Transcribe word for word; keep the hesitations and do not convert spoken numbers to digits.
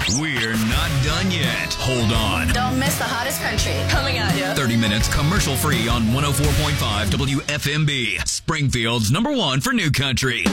We're not done yet. Hold on. Don't miss the hottest country coming at you. thirty minutes commercial free on one oh four point five W F M B, Springfield's number one for new country.